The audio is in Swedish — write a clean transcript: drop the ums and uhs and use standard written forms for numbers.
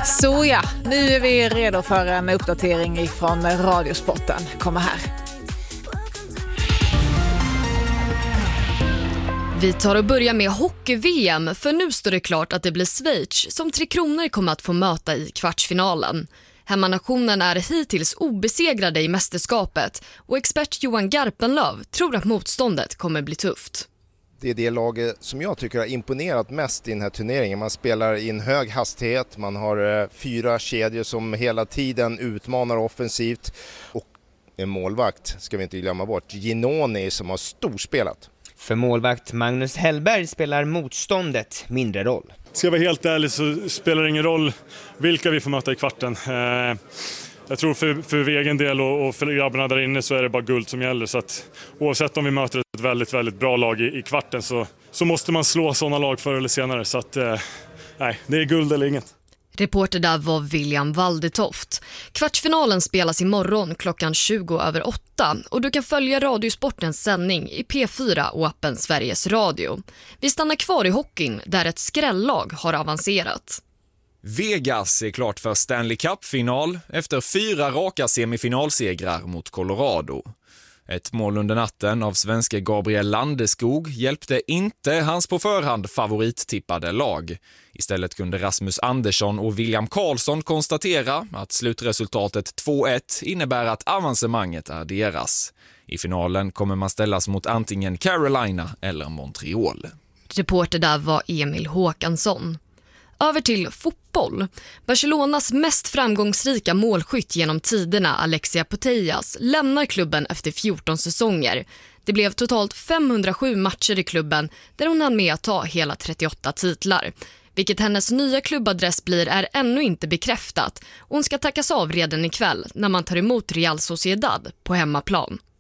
Så ja, nu är vi redo för en uppdatering från Radiosporten. Kommer här. Vi tar och börjar med hockey-VM, för nu står det klart att det blir Schweiz som Tre Kronor kommer att få möta i kvartsfinalen. Hemmanationen är hittills obesegrade i mästerskapet och expert Johan Garpenlöv tror att motståndet kommer bli tufft. Det är det laget som jag tycker har imponerat mest i den här turneringen. Man spelar i en hög hastighet, man har 4 kedjor som hela tiden utmanar offensivt och en målvakt ska vi inte glömma bort, Ginoni, som har storspelat. För målvakt Magnus Hellberg spelar motståndet mindre roll. Ska jag vara helt ärlig så spelar det ingen roll vilka vi får möta i kvarten. Jag tror för egen del och för grabbarna där inne så är det bara guld som gäller. Så att oavsett om vi möter ett väldigt, väldigt bra lag i kvarten så måste man slå sådana lag förr eller senare. Så att nej, det är guld eller inget. Reporter där var William Waldetoft. Kvartsfinalen spelas imorgon klockan 20:08 och du kan följa Radiosportens sändning i P4 och appen Sveriges Radio. Vi stannar kvar i hockeyn där ett skrällag har avancerat. Vegas är klart för Stanley Cup-final efter 4 raka semifinalsegrar mot Colorado. Ett mål under natten av svenska Gabriel Landeskog hjälpte inte hans på förhand favorittippade lag. Istället kunde Rasmus Andersson och William Karlsson konstatera att slutresultatet 2-1 innebär att avancemanget är deras. I finalen kommer man ställas mot antingen Carolina eller Montreal. Reporter där var Emil Håkansson. Över till fotboll. Barcelonas mest framgångsrika målskytt genom tiderna, Alexia Putellas, lämnar klubben efter 14 säsonger. Det blev totalt 507 matcher i klubben där hon hann med att ta hela 38 titlar. Vilket hennes nya klubbadress blir är ännu inte bekräftat. Hon ska tackas av redan ikväll när man tar emot Real Sociedad på hemmaplan.